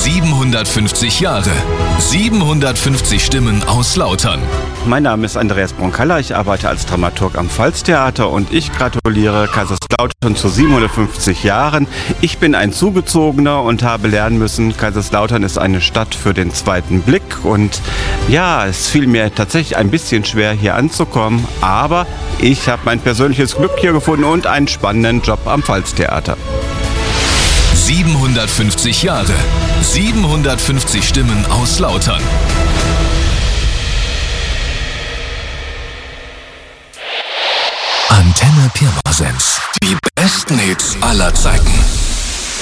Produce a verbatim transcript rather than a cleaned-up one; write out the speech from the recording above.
siebenhundertfünfzig Jahre. siebenhundertfünfzig Stimmen aus Lautern. Mein Name ist Andreas Bronkalla, ich arbeite als Dramaturg am Pfalztheater und ich gratuliere Kaiserslautern zu siebenhundertfünfzig Jahren. Ich bin ein Zugezogener und habe lernen müssen, Kaiserslautern ist eine Stadt für den zweiten Blick. Und ja, es fiel mir tatsächlich ein bisschen schwer, hier anzukommen, aber ich habe mein persönliches Glück hier gefunden und einen spannenden Job am Pfalztheater. siebenhundertfünfzig Jahre. siebenhundertfünfzig Stimmen aus Lautern. Antenne Pirmasens. Die besten Hits aller Zeiten.